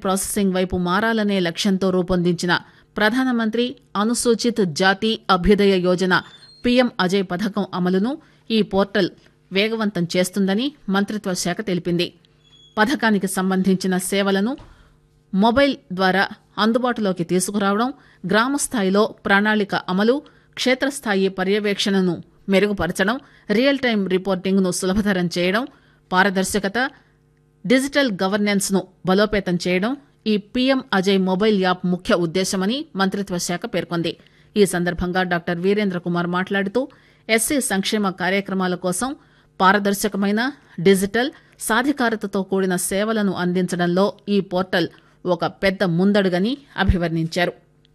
Processing వైపు మారాలనే లక్ష్యంతో రూపొందించిన ప్రధానమంత్రి అనుసూచిత్ జాతి అభ్యుదయ యోజన పీఎం అజయ్ పథకం అమలును ఈ పోర్టల్ వేగవంతం చేస్తుందని మంత్రిత్వ శాఖ తెలిపింది. పథకానికి సంబంధించిన సేవలను మొబైల్ ద్వారా అందుబాటులోకి తీసుకురావడం, గ్రామస్థాయిలో ప్రణాళిక అమలు, క్షేత్రస్థాయి పర్యవేక్షణను మెరుగుపరచడం, రియల్ టైం రిపోర్టింగ్ను సులభతరం చేయడం, పారదర్శకత, డిజిటల్ గవర్నెన్స్ ను బలోపేతం చేయడం ఈ పీఎం అజయ్ మొబైల్ యాప్ ముఖ్య ఉద్దేశమని మంత్రిత్వ శాఖ పేర్కొంది. ఈ సందర్భంగా డాక్టర్ వీరేంద్ర కుమార్ మాట్లాడుతూ ఎస్సీ సంక్షేమ కార్యక్రమాల కోసం పారదర్శకమైన, డిజిటల్, సాధికారతతో కూడిన సేవలను అందించడంలో ఈ పోర్టల్ ఒక పెద్ద ముందడుగని అభివర్ణించారు.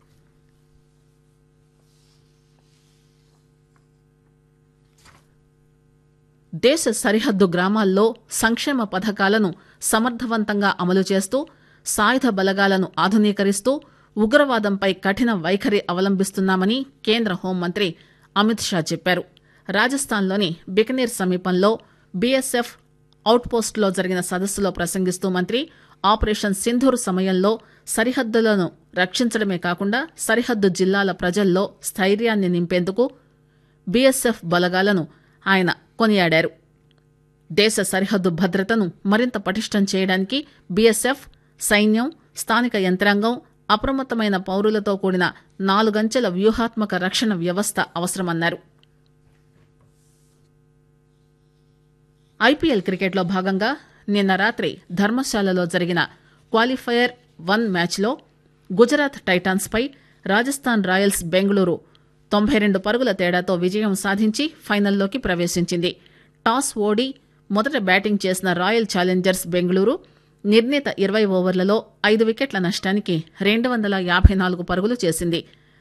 దేశ సరిహద్దు గ్రామాల్లో సంక్షేమ పథకాలను సమర్థవంతంగా అమలు చేస్తూ, సాయుధ బలగాలను ఆధునీకరిస్తూ ఉగ్రవాదంపై కఠిన వైఖరి అవలంబిస్తున్నామని కేంద్ర హోంమంత్రి అమిత్ షా చెప్పారు. రాజస్థాన్లోని బికనీర్ సమీపంలో బీఎస్ఎఫ్ అవుట్పోస్టులో జరిగిన సదస్సులో ప్రసంగిస్తూ మంత్రి ఆపరేషన్ సింధూర్ సమయంలో సరిహద్దులను రక్షించడమే కాకుండా సరిహద్దు జిల్లాల ప్రజల్లో స్థైర్యాన్ని నింపేందుకు బీఎస్ఎఫ్ బలగాలను ఆయన కొనియాడారు. దేశ సరిహద్దు భద్రతను మరింత పటిష్టం చేయడానికి బీఎస్ఎఫ్, సైన్యం, స్థానిక యంత్రాంగం, అప్రమత్తమైన పౌరులతో కూడిన 4 అంచెల వ్యూహాత్మక రక్షణ వ్యవస్థ అవసరమన్నారు. ఐపీఎల్ క్రికెట్లో భాగంగా నిన్న రాత్రి ధర్మశాలలో జరిగిన క్వాలిఫైయర్ 1 మ్యాచ్లో గుజరాత్ టైటాన్స్ పై రాజస్థాన్ రాయల్స్ బెంగళూరు 92 పరుగుల తేడాతో విజయం సాధించి ఫైనల్లోకి ప్రవేశించింది. టాస్ ఓడి మొదట బ్యాటింగ్ చేసిన రాయల్ ఛాలెంజర్స్ బెంగళూరు నిర్ణీత 20 ఓవర్లలో 5 వికెట్ల నష్టానికి 254 పరుగులు చేసింది.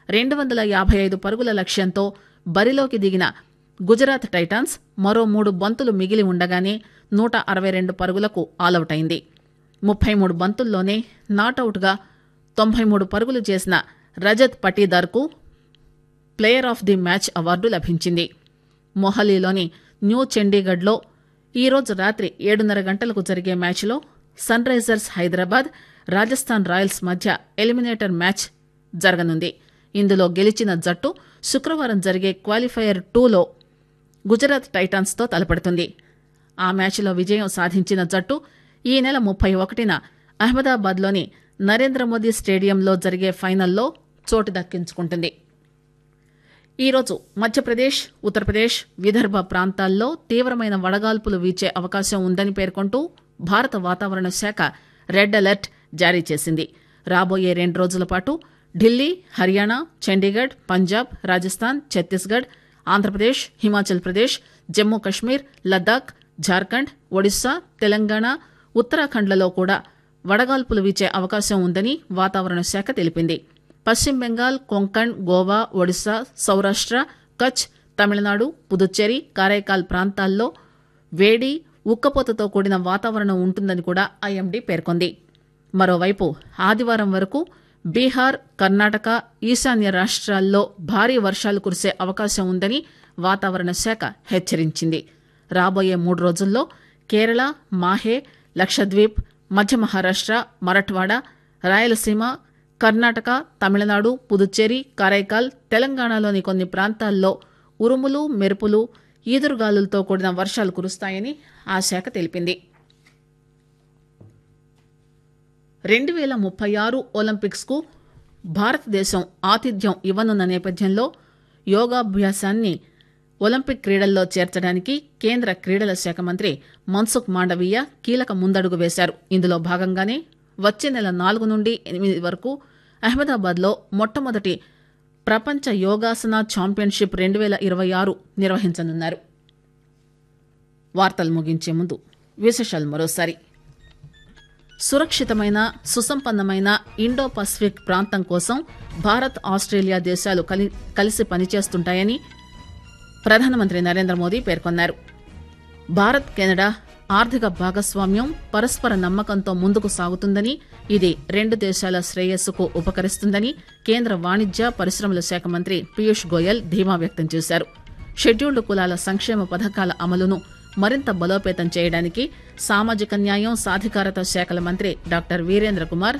255 పరుగుల లక్ష్యంతో బరిలోకి దిగిన గుజరాత్ టైటాన్స్ మరో 3 బంతులు మిగిలి ఉండగానే 162 పరుగులకు ఆలౌట్ అయింది. 33 బంతుల్లోనే నాటౌట్గా 93 పరుగులు చేసిన Rajat పటీదార్కు player of the match award లభించింది. మొహాలీలోని న్యూ చండీగఢ్లో ఈరోజు రాత్రి 7:30 గంటలకు జరిగే మ్యాచ్లో sun Risers Hyderabad, Rajasthan Royals మధ్య ఎలిమినేటర్ మ్యాచ్ జరగనుంది. ఇందులో గెలిచిన జట్టు శుక్రవారం జరిగే క్వాలిఫైయర్ 2లో గుజరాత్ టైటాన్స్తో తలపడుతుంది. ఆ మ్యాచ్లో విజయం సాధించిన జట్టు ఈ నెల 31న అహ్మదాబాద్లోని నరేంద్ర మోదీ స్టేడియంలో జరిగే ఫైనల్లో చోటు దక్కించుకుంటుంది. ఈరోజు మధ్యప్రదేశ్, ఉత్తరప్రదేశ్, విదర్భ ప్రాంతాల్లో తీవ్రమైన వడగాల్పులు వీచే అవకాశం ఉందని పేర్కొంటూ భారత వాతావరణ శాఖ రెడ్ అలర్ట్ జారీ చేసింది. రాబోయే 2 రోజుల పాటు ఢిల్లీ, హర్యానా, చండీగఢ్, పంజాబ్, రాజస్థాన్, ఛత్తీస్గఢ్, ఆంధ్రప్రదేశ్, హిమాచల్ ప్రదేశ్, జమ్మూ కశ్మీర్, లద్దాఖ్, జార్ఖండ్, ఒడిశా, తెలంగాణ, ఉత్తరాఖండ్లలో కూడా వడగాల్పులు వీచే అవకాశం ఉందని వాతావరణ శాఖ తెలిపింది. పశ్చిమ బెంగాల్, కొంకణ్, గోవా, ఒడిశా, సౌరాష్ట్ర, కచ్, తమిళనాడు, పుదుచ్చేరి, కారైకాల్ ప్రాంతాల్లో వేడి, ఉక్కపోతతో కూడిన వాతావరణం ఉంటుందని కూడా ఐఎండీ పేర్కొంది. మరోవైపు ఆదివారం వరకు బీహార్, కర్ణాటక, ఈశాన్య రాష్ట్రాల్లో భారీ వర్షాలు కురిసే అవకాశం ఉందని వాతావరణ శాఖ హెచ్చరించింది. రాబోయే 3 రోజుల్లో కేరళ, మాహే, లక్షద్వీప్, మధ్య మహారాష్ట్ర, మరఠ్వాడ, రాయలసీమ, కర్ణాటక, తమిళనాడు, పుదుచ్చేరి, కారైకాల్, తెలంగాణలోని కొన్ని ప్రాంతాల్లో ఉరుములు, మెరుపులు, ఈదురుగాలులతో కూడిన వర్షాలు కురుస్తాయని ఆ శాఖ తెలిపింది. 2036 ఒలింపిక్స్కు భారతదేశం ఆతిథ్యం ఇవ్వనున్న నేపథ్యంలో యోగాభ్యాసాన్ని ఒలింపిక్ క్రీడల్లో చేర్చడానికి కేంద్ర క్రీడల శాఖ మంత్రి మన్సుఖ్ మాండవీయ కీలక ముందడుగు వేశారు. ఇందులో భాగంగానే వచ్చే నెల 4 నుండి 8 వరకు అహ్మదాబాద్లో మొట్టమొదటి ప్రపంచ యోగాసన ఛాంపియన్షిప్ 2026 నిర్వహించనున్నారు. వార్తలు ముగించే ముందు విశేషాలు మరోసారి. సురక్షితమైన, సుసంపన్నమైన ఇండో పసిఫిక్ ప్రాంతం కోసం భారత్, ఆస్ట్రేలియా దేశాలు కలిసి పనిచేస్తుంటాయని ప్రధానమంత్రి నరేంద్ర మోదీ పేర్కొన్నారు. భారత్, కెనడా ఆర్థిక భాగస్వామ్యం పరస్పర నమ్మకంతో ముందుకు సాగుతుందని, ఇది 2 దేశాల శ్రేయస్సుకు ఉపకరిస్తుందని కేంద్ర వాణిజ్య, పరిశ్రమల శాఖ మంత్రి పీయూష్ గోయల్ ధీమా వ్యక్తం చేశారు. షెడ్యూల్డ్ కులాల సంక్షేమ పథకాల అమలును మరింత బలోపేతం చేయడానికి సామాజిక న్యాయం, సాధికారత శాఖల మంత్రి డాక్టర్ వీరేంద్ర కుమార్